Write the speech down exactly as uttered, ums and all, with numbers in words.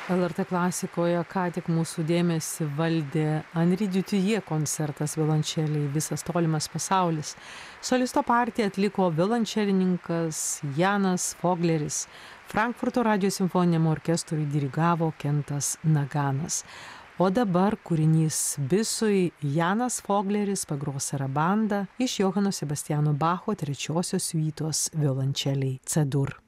L R T klasikoje ką tik mūsų dėmesį valdė Henri Dutilleux koncertas violončelei Visas tolimas pasaulis. Solisto partiją atliko violončelininkas Janas Fogleris. Frankfurto radijo simfoniniam orkestrui dirigavo Kentas Naganas. O dabar kūrinys Bisui Janas Fogleris pagros sarabandą iš Johano Sebastiano Bacho trečiosios siuitos violončelei C dur.